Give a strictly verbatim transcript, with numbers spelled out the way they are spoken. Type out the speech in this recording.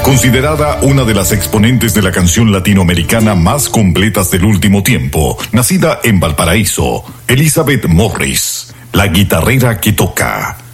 Considerada una de las exponentes de la canción latinoamericana más completas del último tiempo, nacida en Valparaíso, Elizabeth Morris, la guitarrera que toca.